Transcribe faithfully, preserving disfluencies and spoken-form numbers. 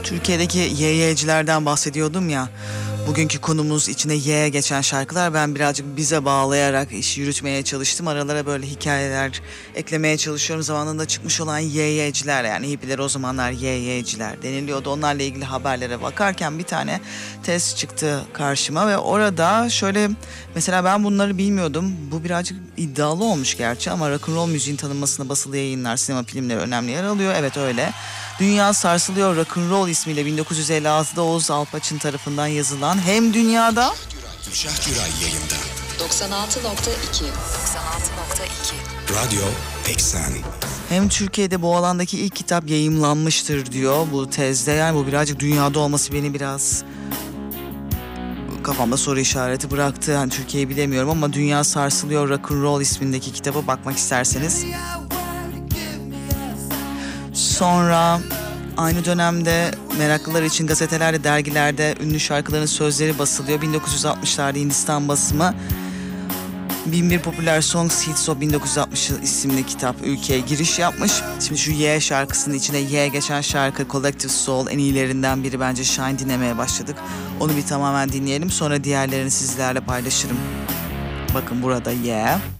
Türkiye'deki ye ye'cilerden bahsediyordum ya. Bugünkü konumuz içine ye geçen şarkılar. Ben birazcık bize bağlayarak iş yürütmeye çalıştım. Aralara böyle hikayeler eklemeye çalışıyorum. Zamanında çıkmış olan ye ye'ciler, yani hippiler o zamanlar ye ye'ciler deniliyordu. Onlarla ilgili haberlere bakarken bir tane test çıktı karşıma ve orada şöyle, mesela ben bunları bilmiyordum. Bu birazcık iddialı olmuş gerçi ama rock'n'roll müziğin tanınmasına basılı yayınlar, sinema filmleri önemli yer alıyor. Evet öyle. Dünya Sarsılıyor Rock'n'Roll ismiyle bin dokuz yüz elli altıda Oğuz Alpaçın tarafından yazılan, hem dünyada Kürşat Güray yayında. doksan altı nokta iki doksan altı nokta iki Radyo Eksen. hem Türkiye'de bu alandaki ilk kitap yayımlanmıştır diyor bu tezde. Yani bu birazcık dünyada olması beni biraz kafamda soru işareti bıraktı. Yani Türkiye'yi bilemiyorum ama Dünya Sarsılıyor Rock'n'Roll ismindeki kitaba bakmak isterseniz. Sonra aynı dönemde meraklılar için gazetelerde, dergilerde ünlü şarkıların sözleri basılıyor. bin dokuz yüz altmışlarda Hindistan basımı bin bir Popüler Songs Hits of bin dokuz yüz altmış isimli kitap ülkeye giriş yapmış. Şimdi şu Ye şarkısının içine Ye geçen şarkı Collective Soul en iyilerinden biri bence, Shine dinlemeye başladık. Onu bir tamamen dinleyelim, sonra diğerlerini sizlerle paylaşırım. Bakın burada Ye.